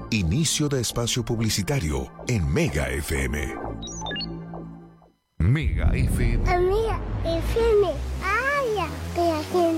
Inicio de espacio publicitario en Mega FM. Mega FM. Amiga,